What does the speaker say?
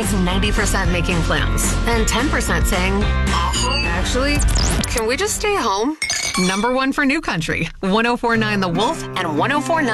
is 90% making plans and 10% saying, actually, can we just stay home? Number one for New Country, 104.9 The Wolf and 104.9